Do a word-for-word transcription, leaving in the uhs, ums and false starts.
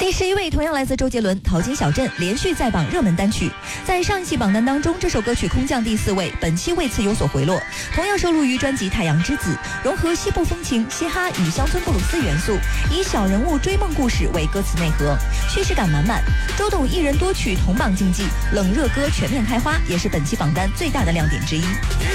第十一位同样来自周杰伦，《淘金小镇》连续在榜热门单曲。在上一期榜单当中，这首歌曲空降第四位，本期为此有所回落。同样收录于专辑《太阳之子》，融合西部风情、嘻哈与乡村布鲁斯元素，以小人物追梦故事为歌词内核，叙事感满满。周董一人多曲同榜竞技，冷热歌全面开花，也是本期榜单最大的亮点之一。